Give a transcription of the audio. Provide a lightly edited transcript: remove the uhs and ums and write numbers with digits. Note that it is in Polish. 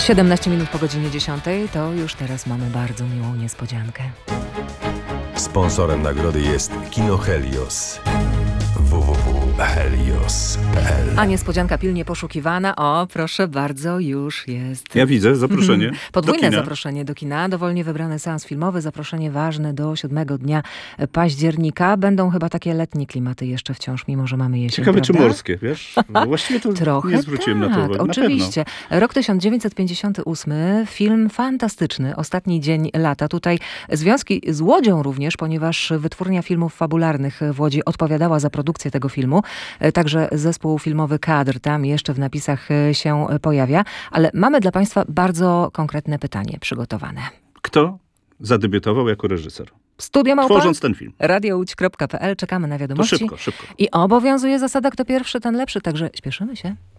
17 minut po godzinie 10. To już teraz mamy bardzo miłą niespodziankę. Sponsorem nagrody jest Kino Helios. www.helios.pl. A niespodzianka pilnie poszukiwana. O, proszę bardzo, już jest. Ja widzę zaproszenie Podwójne do kina. zaproszenie do kina. Dowolnie wybrany seans filmowy. Zaproszenie ważne do 7 dnia października. Będą chyba takie letnie klimaty jeszcze wciąż, mimo że mamy jesień. Ciekawe, czy prawda? morskie, wiesz? No właściwie to Trochę nie zwróciłem na to tak, uwagi. Na oczywiście. Rok 1958, film fantastyczny, Ostatni dzień lata. Tutaj związki z Łodzią również, ponieważ wytwórnia filmów fabularnych w Łodzi odpowiadała za produkcję tego filmu. Także zespół filmowy Kadr tam jeszcze w napisach się pojawia. Ale mamy dla Państwa bardzo konkretne pytanie przygotowane. Kto zadebiutował jako reżyser? Studio Małpa, Tworząc ten film. radiołódź.pl. Czekamy na To wiadomości. szybko. I obowiązuje zasada, kto pierwszy, ten lepszy. Także śpieszymy się.